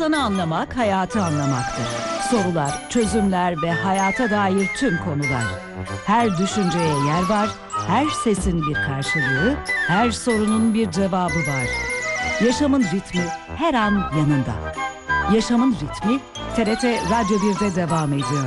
İnsanı anlamak, hayatı anlamaktır. Sorular, çözümler ve hayata dair tüm konular. Her düşünceye yer var, her sesin bir karşılığı, her sorunun bir cevabı var. Yaşamın ritmi her an yanında. Yaşamın ritmi TRT Radyo 1'de devam ediyor.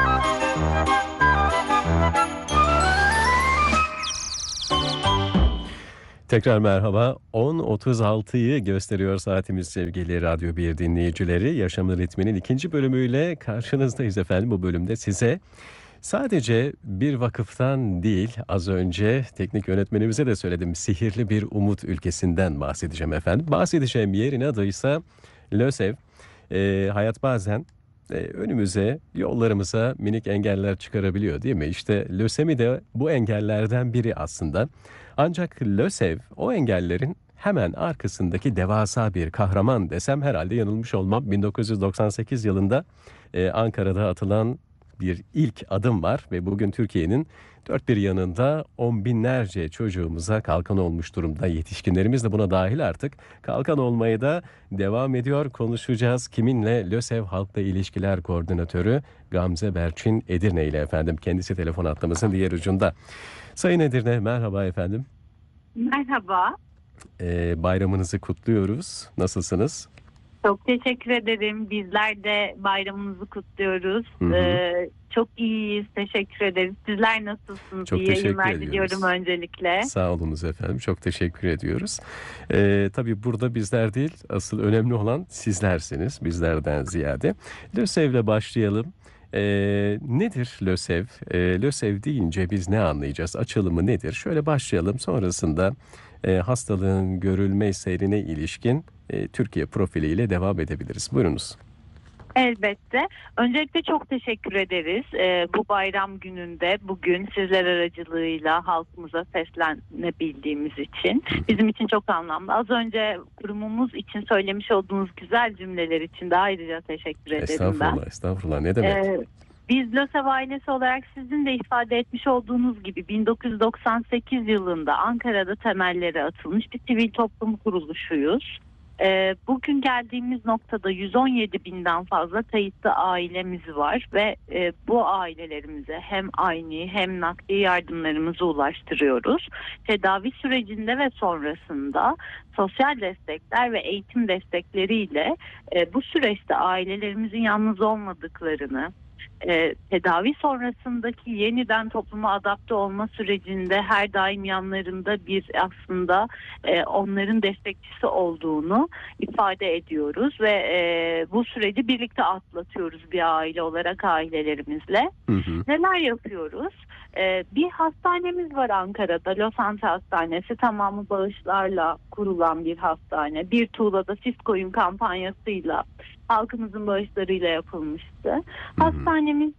Tekrar merhaba. 10.36'yı gösteriyor saatimiz sevgili Radyo 1 dinleyicileri. Yaşamın ritminin ikinci bölümüyle karşınızdayız efendim. Bu bölümde size sadece bir vakıftan değil, az önce teknik yönetmenimize de söyledim, sihirli bir umut ülkesinden bahsedeceğim efendim. Bahsedeceğim yerin adıysa LÖSEV. Hayat bazen önümüze, yollarımıza minik engeller çıkarabiliyor değil mi? İşte lösemi de bu engellerden biri aslında. Ancak LÖSEV o engellerin hemen arkasındaki devasa bir kahraman desem herhalde yanılmış olmam. 1998 yılında Ankara'da atılan bir ilk adım var ve bugün Türkiye'nin dört bir yanında on binlerce çocuğumuza kalkan olmuş durumda. Yetişkinlerimiz de buna dahil artık kalkan olmaya da devam ediyor. Konuşacağız kiminle? LÖSEV Halkla İlişkiler Koordinatörü Gamze Berçin Edirne ile efendim. Kendisi telefon hattımızın diğer ucunda. Sayın Edirne, merhaba efendim. Merhaba. Bayramınızı kutluyoruz. Nasılsınız? Çok teşekkür ederim. Bizler de bayramınızı kutluyoruz. Hı hı. Çok iyiyiz. Teşekkür ederiz. Sizler nasılsınız? Çok İyi teşekkür yayınlar ediyoruz. diliyorum öncelikle. Sağ olunuz efendim. Çok teşekkür ediyoruz. Tabii burada bizler değil, asıl önemli olan sizlersiniz. Bizlerden ziyade. LÖSEV'le başlayalım. Nedir LÖSEV? LÖSEV deyince biz ne anlayacağız? Açılımı nedir? Şöyle başlayalım. Sonrasında hastalığın görülme seyrine ilişkin Türkiye profiliyle devam edebiliriz. Buyurunuz. Elbette. Öncelikle çok teşekkür ederiz. Bu bayram gününde bugün sizler aracılığıyla halkımıza seslenebildiğimiz için. Bizim için çok anlamlı. Az önce kurumumuz için söylemiş olduğunuz güzel cümleler için de ayrıca teşekkür ederim ben. Estağfurullah. Ne demek? Biz LÖSEV ailesi olarak sizin de ifade etmiş olduğunuz gibi 1998 yılında Ankara'da temelleri atılmış bir sivil toplum kuruluşuyuz. Bugün geldiğimiz noktada 117 binden fazla kayıtlı ailemiz var ve bu ailelerimize hem aynı hem nakdi yardımlarımızı ulaştırıyoruz. Tedavi sürecinde ve sonrasında sosyal destekler ve eğitim destekleriyle bu süreçte ailelerimizin yalnız olmadıklarını, tedavi sonrasındaki yeniden topluma adapte olma sürecinde her daim yanlarında bir aslında onların destekçisi olduğunu ifade ediyoruz ve bu süreci birlikte atlatıyoruz bir aile olarak ailelerimizle. Hı hı. Neler yapıyoruz? Bir hastanemiz var Ankara'da, Losante Hastanesi, tamamı bağışlarla kurulan bir hastane. Bir tuğlada sis koyun kampanyasıyla halkımızın bağışlarıyla yapılmıştı. Hastanemiz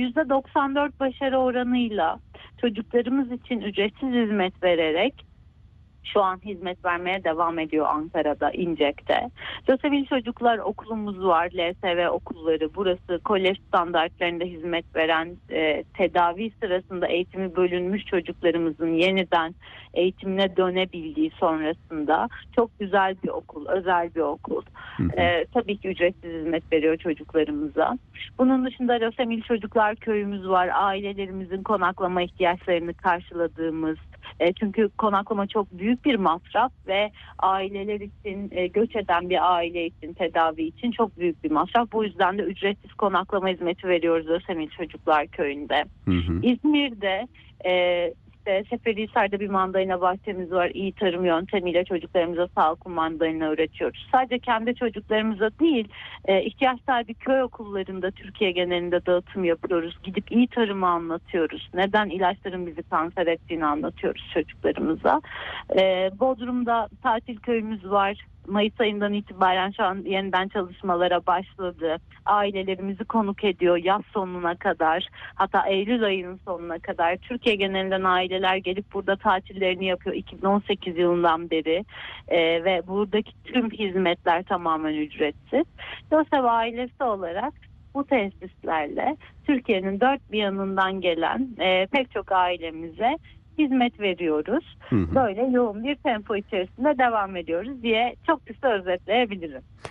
%94 başarı oranıyla çocuklarımız için ücretsiz hizmet vererek şu an hizmet vermeye devam ediyor Ankara'da, İncek'te. LÖSEV'li çocuklar okulumuz var, LSV okulları. Burası kolej standartlarında hizmet veren, tedavi sırasında eğitimi bölünmüş çocuklarımızın yeniden eğitimine dönebildiği sonrasında çok güzel bir okul, özel bir okul. Tabii ki ücretsiz hizmet veriyor çocuklarımıza. Bunun dışında LÖSEV'li Çocuklar Köyümüz var. Ailelerimizin konaklama ihtiyaçlarını karşıladığımız, çünkü konaklama çok büyük bir masraf ve aileler için, göç eden bir aile için, tedavi için çok büyük bir masraf. Bu yüzden de ücretsiz konaklama hizmeti veriyoruz LÖSEV'li Çocuklar Köyü'nde. İzmir'de Seferihisar'da bir mandalina bahçemiz var. İyi tarım yöntemiyle çocuklarımıza sağlıklı mandalina üretiyoruz. Sadece kendi çocuklarımıza değil, ihtiyaç sahibi köy okullarında Türkiye genelinde dağıtım yapıyoruz. Gidip iyi tarımı anlatıyoruz. Neden ilaçların bizi kanser ettiğini anlatıyoruz çocuklarımıza. Bodrum'da tatil köyümüz var. Mayıs ayından itibaren şu an yeniden çalışmalara başladı. Ailelerimizi konuk ediyor yaz sonuna kadar, hatta Eylül ayının sonuna kadar. Türkiye genelinden aileler gelip burada tatillerini yapıyor 2018 yılından beri ve buradaki tüm hizmetler tamamen ücretsiz. LÖSEV ailesi olarak bu tesislerle Türkiye'nin dört bir yanından gelen pek çok ailemize hizmet veriyoruz. Böyle yoğun bir tempo içerisinde devam ediyoruz diye çok kısa özetleyebilirim.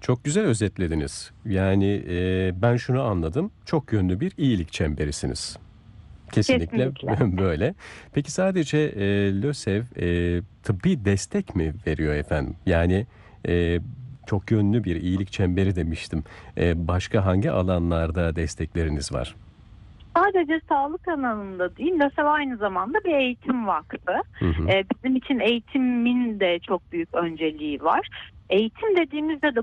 Çok güzel özetlediniz. Yani ben şunu anladım. Çok yönlü bir iyilik çemberisiniz. Kesinlikle, böyle. Peki sadece LÖSEV tıbbi destek mi veriyor efendim? Yani çok yönlü bir iyilik çemberi demiştim. Başka hangi alanlarda destekleriniz var? Sadece sağlık alanında değil, LÖSEV aynı zamanda bir eğitim vakfı. Hı hı. Bizim için eğitimin de çok büyük önceliği var. Eğitim dediğimizde de